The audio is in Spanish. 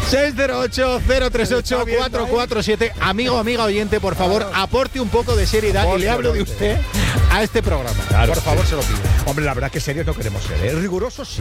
608-038-447. Amigo, amiga oyente, por favor, aporte un poco de seriedad y le hablo de usted a este programa. Claro, por favor, se lo pido. Hombre, la verdad que serios no queremos ser, ¿eh? Rigurosos sí.